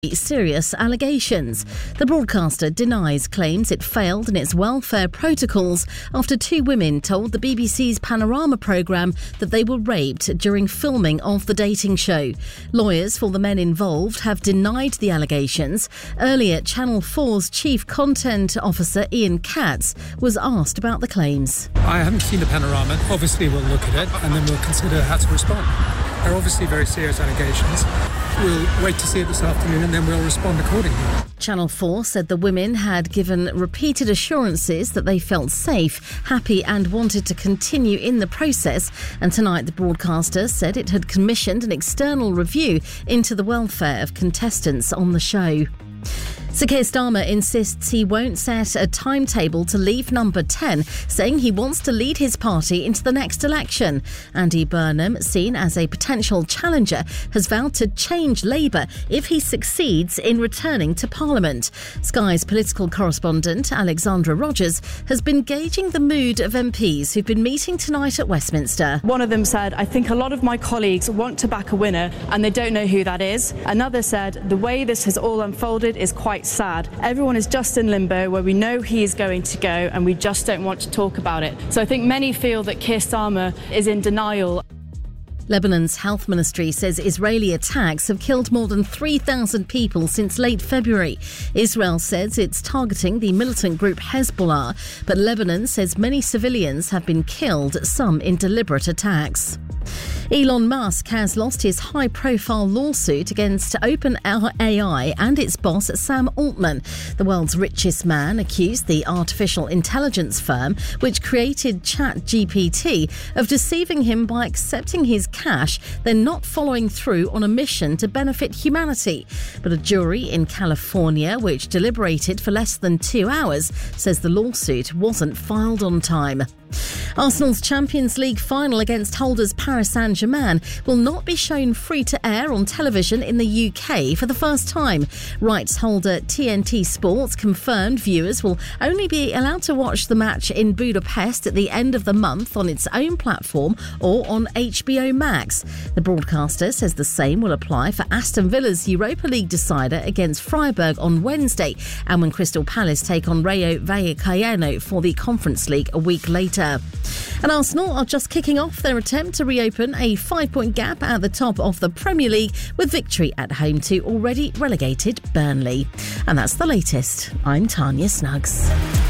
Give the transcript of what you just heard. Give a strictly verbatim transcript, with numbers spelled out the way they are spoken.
serious allegations. The broadcaster denies claims it failed in its welfare protocols after two women told the B B C's Panorama programme that they were raped during filming of the dating show. Lawyers for the men involved have denied the allegations. Earlier, Channel four's Chief Content Officer Ian Katz was asked about the claims. I haven't seen the Panorama. Obviously we'll look at it and then we'll consider how to respond. They're obviously very serious allegations. We'll wait to see it this afternoon and then we'll respond accordingly. Channel four said the women had given repeated assurances that they felt safe, happy and wanted to continue in the process. And tonight the broadcaster said it had commissioned an external review into the welfare of contestants on the show. Sir Keir Starmer insists he won't set a timetable to leave Number ten, saying he wants to lead his party into the next election. Andy Burnham, seen as a potential challenger, has vowed to change Labour if he succeeds in returning to Parliament. Sky's political correspondent Alexandra Rogers has been gauging the mood of M Ps who've been meeting tonight at Westminster. One of them said, "I think a lot of my colleagues want to back a winner and they don't know who that is." Another said, "The way this has all unfolded is quite sad. Everyone is just in limbo where we know he is going to go and we just don't want to talk about it." So I think many feel that Keir Starmer is in denial. Lebanon's health ministry says Israeli attacks have killed more than three thousand people since late February. Israel says it's targeting the militant group Hezbollah, but Lebanon says many civilians have been killed, some in deliberate attacks. Elon Musk has lost his high-profile lawsuit against OpenAI and its boss Sam Altman. The world's richest man accused the artificial intelligence firm, which created ChatGPT, of deceiving him by accepting his cash, then not following through on a mission to benefit humanity. But a jury in California, which deliberated for less than two hours, says the lawsuit wasn't filed on time. Arsenal's Champions League final against holders Paris Saint-Germain will not be shown free-to-air on television in the U K for the first time. Rights holder T N T Sports confirmed viewers will only be allowed to watch the match in Budapest at the end of the month on its own platform or on H B O Max. The broadcaster says the same will apply for Aston Villa's Europa League decider against Freiburg on Wednesday, and when Crystal Palace take on Rayo Vallecano for the Conference League a week later. And Arsenal are just kicking off their attempt to reopen a five-point gap at the top of the Premier League with victory at home to already relegated Burnley. And that's the latest. I'm Tanya Snuggs.